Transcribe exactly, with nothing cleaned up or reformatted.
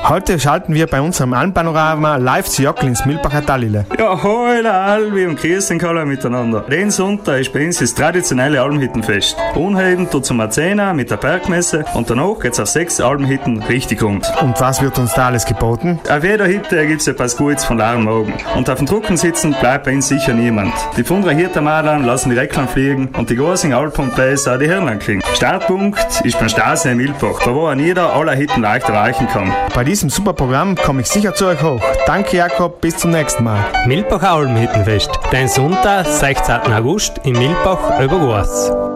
Heute schalten wir bei unserem Almpanorama live zu Jockel ins Milbacher Tallile. Ja, hallo Albi und grüßen alle miteinander. Den Sonntag ist bei uns das traditionelle Almhüttenfest. Unheben tut zum Zehner mit der Bergmesse und danach geht's auf sechs Almhütten richtig rund. Und was wird uns da alles geboten? Auf jeder Hütte gibt's etwas Gutes von leeren Augen. Und auf dem Drucken sitzen bleibt bei uns sicher niemand. Die Fundra Hirtermadern lassen die Reckland fliegen und die großen Alpenbläser die Hirnland kriegen. Startpunkt ist beim Stase in Milbach, da wo an jeder aller Hütten leicht erreichen kann. Bei diesem super Programm komme ich sicher zu euch hoch. Danke Jakob, bis zum nächsten Mal. Milbacher Almhüttenfest, dein Sonntag, sechzehnten August in Milbach über Goas.